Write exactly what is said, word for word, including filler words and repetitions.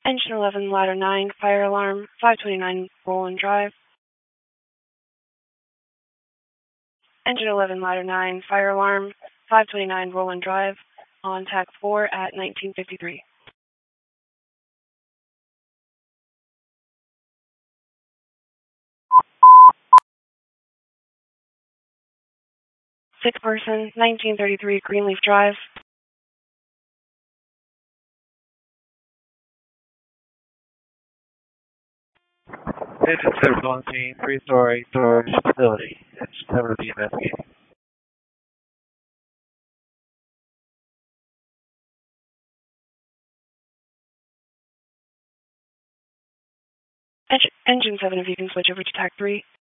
Engine eleven, ladder nine, fire alarm, five twenty-nine Roland Drive. Engine eleven, ladder nine, fire alarm, five twenty-nine Roland Drive, on tack four at nineteen fifty-three. Six person, nineteen thirty-three Greenleaf Drive. Engine seven on scene, three-story storage facility. It's covered the investigation. Engine, engine seven, if you can switch over to tack three.